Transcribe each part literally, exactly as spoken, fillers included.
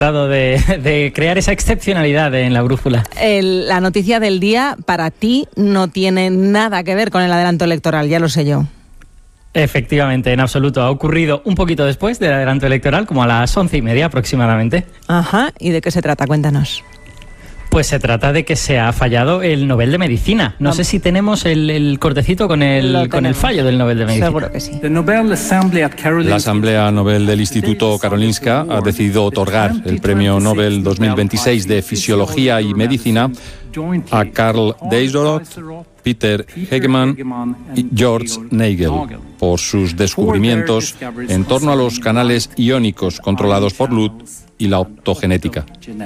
De, de crear esa excepcionalidad en la brújula. El, la noticia del día para ti no tiene nada que ver con el adelanto electoral, ya lo sé yo. Efectivamente, en absoluto. Ha ocurrido un poquito después del adelanto electoral, como a las once y media aproximadamente. Ajá, ¿y de qué se trata? Cuéntanos. Pues se trata de que se ha fallado el Nobel de Medicina. No, no. sé si tenemos el, el cortecito con el, con el fallo del Nobel de Medicina. Seguro que sí. La Asamblea Nobel del Instituto Karolinska ha decidido otorgar el Premio Nobel dos mil veintiséis de Fisiología y Medicina a Karl Deisseroth, Peter Hegemann y George Nagel por sus descubrimientos en torno a los canales iónicos controlados por luz y la optogenética.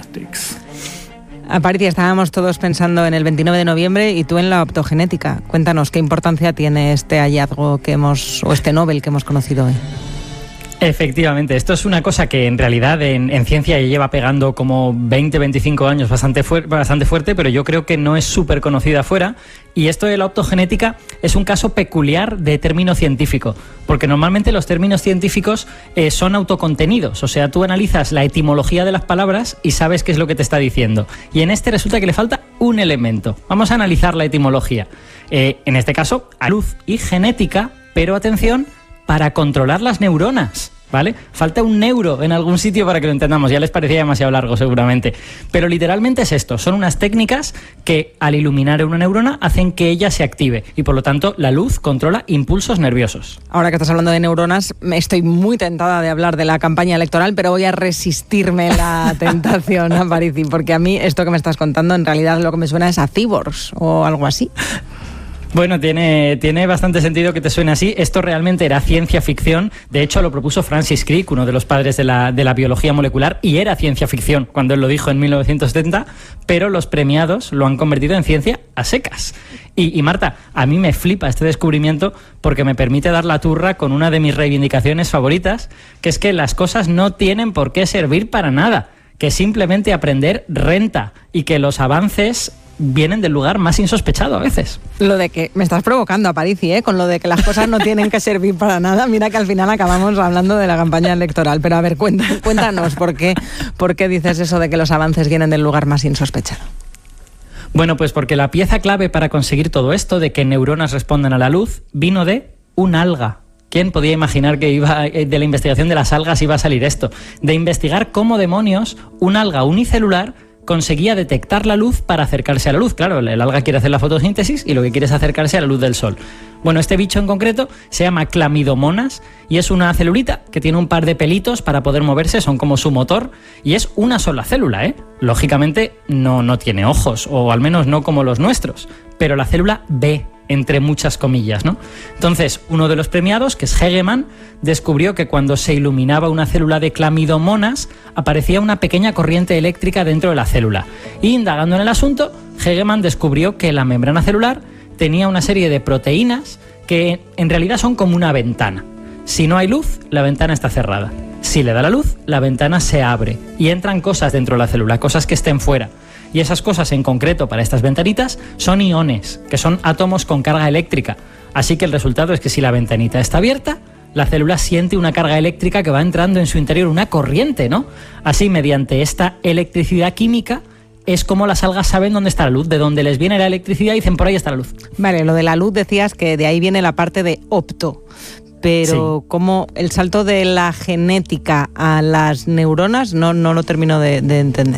Aparicio, estábamos todos pensando en el veintinueve de noviembre y tú en la optogenética. Cuéntanos, ¿qué importancia tiene este hallazgo que hemos, o este Nobel que hemos conocido hoy? Efectivamente, esto es una cosa que en realidad en, en ciencia ya lleva pegando como veinte, veinticinco años bastante, fuer- bastante fuerte, pero yo creo que no es súper conocida afuera. Y esto de la optogenética es un caso peculiar de término científico, porque normalmente los términos científicos eh, son autocontenidos, o sea, tú analizas la etimología de las palabras y sabes qué es lo que te está diciendo. Y en este resulta que le falta un elemento. Vamos a analizar la etimología. Eh, en este caso, a luz y genética, pero atención, para controlar las neuronas, ¿vale? Falta un neuro en algún sitio para que lo entendamos, ya les parecía demasiado largo seguramente, pero literalmente es esto, son unas técnicas que al iluminar una neurona hacen que ella se active y por lo tanto la luz controla impulsos nerviosos. Ahora que estás hablando de neuronas, estoy muy tentada de hablar de la campaña electoral, pero voy a resistirme la tentación, Aparici, porque a mí esto que me estás contando en realidad lo que me suena es a cyborgs o algo así. Bueno, tiene, tiene bastante sentido que te suene así. Esto realmente era ciencia ficción. De hecho, lo propuso Francis Crick, uno de los padres de la, de la biología molecular, y era ciencia ficción cuando él lo dijo en mil novecientos setenta, pero los premiados lo han convertido en ciencia a secas. Y, y Marta, a mí me flipa este descubrimiento porque me permite dar la turra con una de mis reivindicaciones favoritas, que es que las cosas no tienen por qué servir para nada, que simplemente aprender renta y que los avances vienen del lugar más insospechado a veces. Lo de que me estás provocando, Aparici, ¿eh? Con lo de que las cosas no tienen que servir para nada. Mira que al final acabamos hablando de la campaña electoral. Pero a ver, cuéntanos, cuéntanos ¿por qué, por qué dices eso de que los avances vienen del lugar más insospechado? Bueno, pues porque la pieza clave para conseguir todo esto, de que neuronas respondan a la luz, vino de un alga. ¿Quién podía imaginar que iba de la investigación de las algas iba a salir esto? De investigar cómo demonios un alga unicelular conseguía detectar la luz para acercarse a la luz. Claro, el alga quiere hacer la fotosíntesis y lo que quiere es acercarse a la luz del sol. Bueno, este bicho en concreto se llama Clamidomonas y es una celulita que tiene un par de pelitos para poder moverse, son como su motor, y es una sola célula, ¿eh? Lógicamente no, no tiene ojos, o al menos no como los nuestros, pero la célula ve, entre muchas comillas, ¿no? Entonces, uno de los premiados, que es Hegemann, descubrió que cuando se iluminaba una célula de clamidomonas, aparecía una pequeña corriente eléctrica dentro de la célula. Y indagando en el asunto, Hegemann descubrió que la membrana celular tenía una serie de proteínas que en realidad son como una ventana. Si no hay luz, la ventana está cerrada. Si le da la luz, la ventana se abre y entran cosas dentro de la célula, cosas que estén fuera. Y esas cosas en concreto para estas ventanitas son iones, que son átomos con carga eléctrica. Así que el resultado es que si la ventanita está abierta, la célula siente una carga eléctrica que va entrando en su interior, una corriente, ¿no? Así, mediante esta electricidad química, es como las algas saben dónde está la luz, de dónde les viene la electricidad y dicen, por ahí está la luz. Vale, lo de la luz decías que de ahí viene la parte de opto. Pero sí, ¿cómo el salto de la genética a las neuronas? No, no lo termino de, de entender.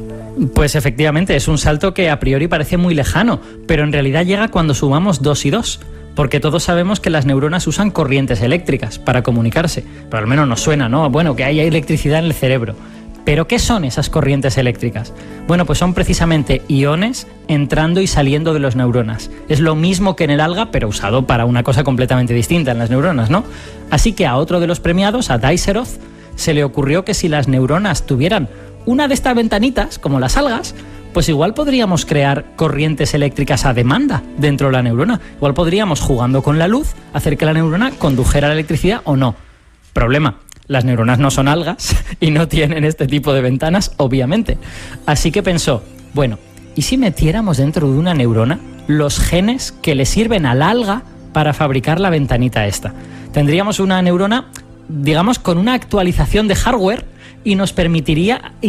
Pues efectivamente, es un salto que a priori parece muy lejano, pero en realidad llega cuando sumamos dos y dos, porque todos sabemos que las neuronas usan corrientes eléctricas para comunicarse, pero al menos nos suena, ¿no? Bueno, que hay electricidad en el cerebro. ¿Pero qué son esas corrientes eléctricas? Bueno, pues son precisamente iones entrando y saliendo de las neuronas. Es lo mismo que en el alga, pero usado para una cosa completamente distinta en las neuronas, ¿no? Así que a otro de los premiados, a Deisseroth, se le ocurrió que si las neuronas tuvieran una de estas ventanitas, como las algas, pues igual podríamos crear corrientes eléctricas a demanda dentro de la neurona. Igual podríamos, jugando con la luz, hacer que la neurona condujera la electricidad o no. Problema: las neuronas no son algas y no tienen este tipo de ventanas, obviamente. Así que pensó, bueno, ¿y si metiéramos dentro de una neurona los genes que le sirven al alga para fabricar la ventanita esta? Tendríamos una neurona, digamos, con una actualización de hardware y nos permitiría